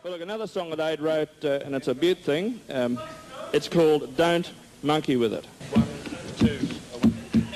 Well, look, another song that Ade wrote, and it's a Butte thing. It's called Don't Monkey With It. 1, 2...